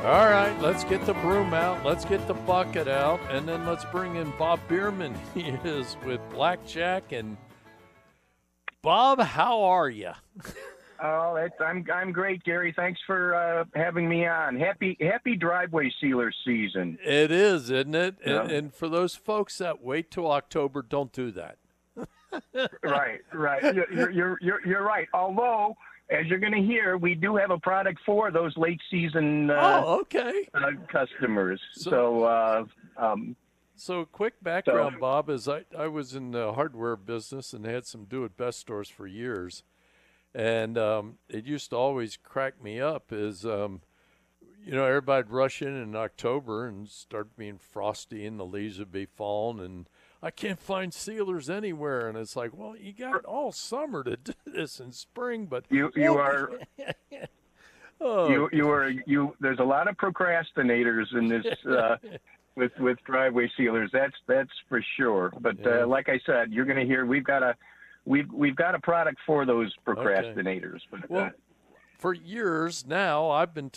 All right, let's get the broom out. Let's get the bucket out, and then let's bring in Bob Bierman. He is with Blackjack. And Bob, how are you? Oh, I'm great, Gary. Thanks for having me on. Happy driveway sealer season. It is, isn't it? Yeah. And for those folks that wait till October, don't do that. Right. You're right. Although, as you're going to hear, we do have a product for those late season okay. customers. So, quick background, Bob, is I was in the hardware business and had some do-it-best stores for years. And it used to always crack me up is, everybody'd rush in October and start being frosty and the leaves would be falling and I can't find sealers anywhere. And it's like, well, you got all summer to do this in spring, but you are there's a lot of procrastinators in this with driveway sealers. That's for sure. But like I said, you're going to hear we've got a product for those procrastinators. Okay. Well, for years now, I've been